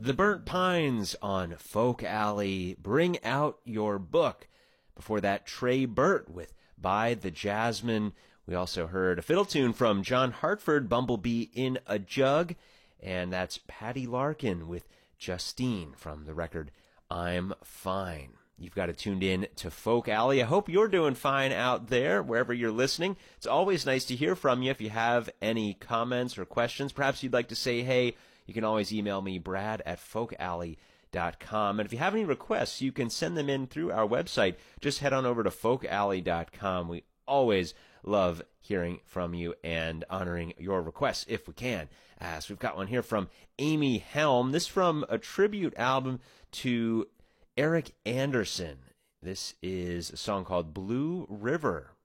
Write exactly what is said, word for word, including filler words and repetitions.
The Burnt Pines on Folk Alley. Bring out your book. Before that, Trey Burt with By the Jasmine. We also heard a fiddle tune from John Hartford, Bumblebee in a Jug. And that's Patty Larkin with Justine from the record I'm Fine. You've got it tuned in to Folk Alley. I hope you're doing fine out there, wherever you're listening. It's always nice to hear from you. If you have any comments or questions, perhaps you'd like to say hey, you can always email me, brad at folk alley dot com. And if you have any requests, you can send them in through our website. Just head on over to folk alley dot com. We always love hearing from you and honoring your requests if we can. Uh, so we've got one here from Amy Helm. This from a tribute album to Eric Anderson. This is a song called Blue River.